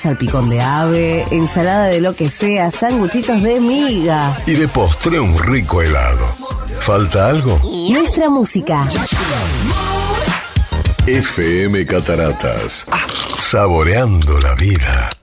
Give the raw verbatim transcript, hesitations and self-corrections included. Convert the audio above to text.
salpicón de ave, ensalada de lo que sea, sanguchitos de miga. Y de postre un rico helado. ¿Falta algo? Nuestra música. F M Cataratas. Saboreando la vida.